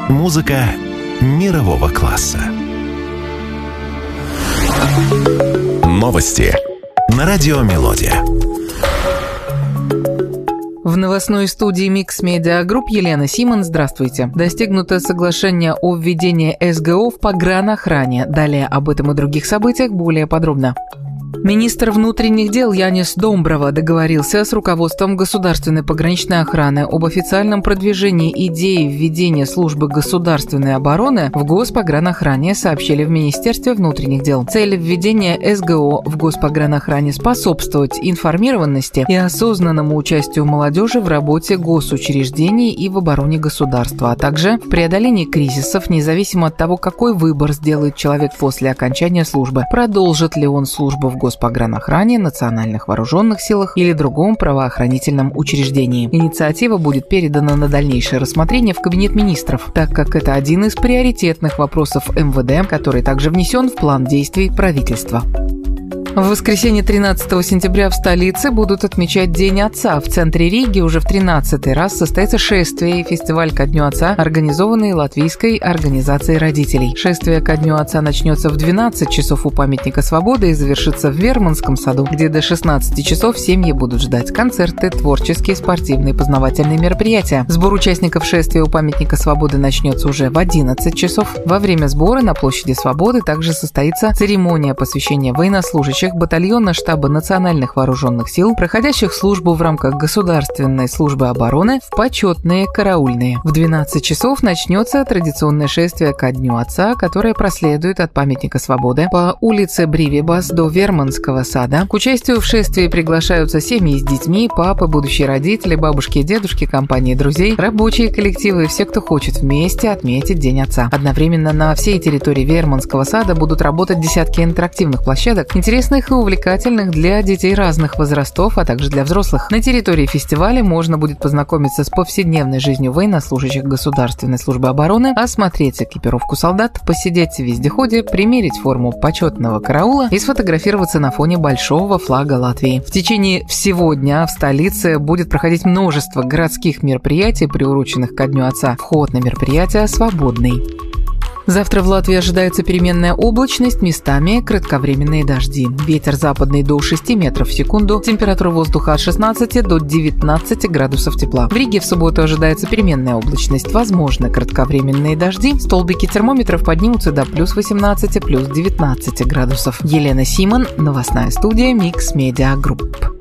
Музыка мирового класса. Новости на радио Мелодия. В новостной студии Mix Media Group Елена Симон. Здравствуйте. Достигнуто соглашение о введении СГО в погранохране. Далее об этом и других событиях более подробно. Министр внутренних дел Янис Домброва договорился с руководством Государственной пограничной охраны об официальном продвижении идеи введения службы государственной обороны в Госпогранохране, сообщили в Министерстве внутренних дел. Цель введения СГО в Госпогранохране – способствовать информированности и осознанному участию молодежи в работе госучреждений и в обороне государства, а также в преодолении кризисов, независимо от того, какой выбор сделает человек после окончания службы. Продолжит ли он службу в Госпогранохране, национальных вооруженных силах или другом правоохранительном учреждении. Инициатива будет передана на дальнейшее рассмотрение в Кабинет министров, так как это один из приоритетных вопросов МВД, который также внесен в план действий правительства. В воскресенье 13 сентября в столице будут отмечать День Отца. В центре Риги уже в 13-й раз состоится шествие и фестиваль ко Дню Отца, организованный Латвийской организацией родителей. Шествие ко Дню Отца начнется в 12 часов у памятника Свободы и завершится в Верманском саду, где до 16 часов семьи будут ждать концерты, творческие, спортивные, познавательные мероприятия. Сбор участников шествия у памятника Свободы начнется уже в 11 часов. Во время сбора на площади Свободы также состоится церемония посвящения военнослужащих батальона штаба национальных вооруженных сил, проходящих службу в рамках Государственной службы обороны, в почетные караульные. В 12 часов начнется традиционное шествие ко Дню Отца, которое проследует от памятника Свободы по улице Бривибас до Верманского сада. К участию в шествии приглашаются семьи с детьми, папы, будущие родители, бабушки и дедушки, компании друзей, рабочие коллективы и все, кто хочет вместе отметить День Отца. Одновременно на всей территории Верманского сада будут работать десятки интерактивных площадок, интересных и увлекательных для детей разных возрастов, а также для взрослых. На территории фестиваля можно будет познакомиться с повседневной жизнью военнослужащих Государственной службы обороны, осмотреть экипировку солдат, посидеть в вездеходе, примерить форму почетного караула и сфотографироваться на фоне большого флага Латвии. В течение всего дня в столице будет проходить множество городских мероприятий, приуроченных ко Дню Отца. Вход на мероприятия свободный. Завтра в Латвии ожидается переменная облачность, местами кратковременные дожди. Ветер западный до 6 метров в секунду, температура воздуха от 16 до 19 градусов тепла. В Риге в субботу ожидается переменная облачность, возможны кратковременные дожди. Столбики термометров поднимутся до плюс 18, плюс 19 градусов. Елена Симон, новостная студия Mix Media Group.